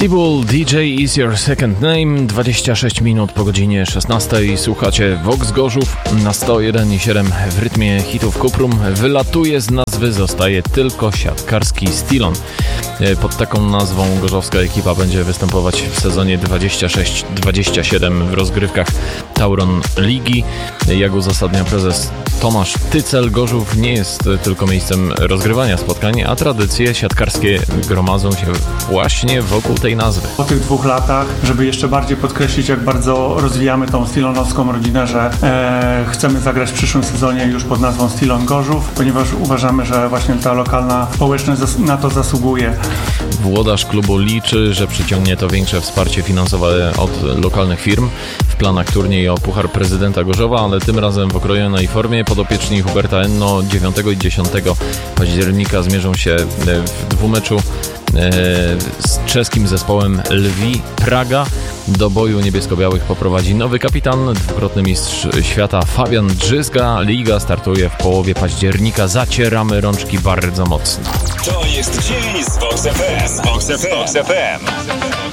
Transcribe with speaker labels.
Speaker 1: Seabull, DJ is your second name. 26 minut po godzinie 16. Słuchacie Vox Gorzów na 101,7 w rytmie hitów Kuprum. Wylatuje z nazwy, zostaje tylko siatkarski Stilon. Pod taką nazwą gorzowska ekipa będzie występować w sezonie 26-27 w rozgrywkach Tauron Ligi. Jak uzasadnia prezes Tomasz Tycel, Gorzów nie jest tylko miejscem rozgrywania spotkań, a tradycje siatkarskie gromadzą się właśnie wokół tej nazwy.
Speaker 2: Po tych 2 latach, żeby jeszcze bardziej podkreślić, jak bardzo rozwijamy tą stilonowską rodzinę, że chcemy zagrać w przyszłym sezonie już pod nazwą Stilon Gorzów, ponieważ uważamy, że właśnie ta lokalna społeczność na to zasługuje.
Speaker 1: Włodarz klubu liczy, że przyciągnie to większe wsparcie finansowe od lokalnych firm. W planach turniej o Puchar Prezydenta Gorzowa, ale tym razem w okrojonej formie. Podopieczni Huberta Enno 9 i 10 października zmierzą się w dwumeczu z czeskim zespołem Lwi Praga. Do boju niebiesko-białych poprowadzi nowy kapitan, dwukrotny mistrz świata Fabian Drzyzga. Liga startuje w połowie października. Zacieramy rączki bardzo mocno.
Speaker 3: To jest dzień z Vox FM.